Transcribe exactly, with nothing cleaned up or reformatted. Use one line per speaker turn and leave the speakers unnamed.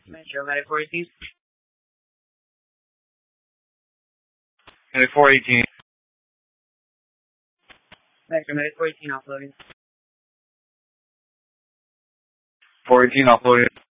Metro, Medic four eighteen.
Medic four eighteen.
Metro, Medic four eighteen offloading.
four eighteen offloading.